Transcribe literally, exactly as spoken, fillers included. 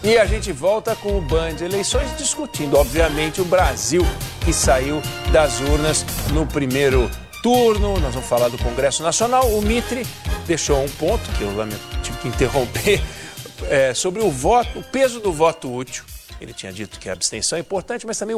E a gente volta com o Band Eleições discutindo, obviamente, o Brasil que saiu das urnas no primeiro turno. Nós vamos falar do Congresso Nacional. O Mitre deixou um ponto, que eu tive que interromper, é, sobre o voto, o peso do voto útil. Ele tinha dito que a abstenção é importante, mas também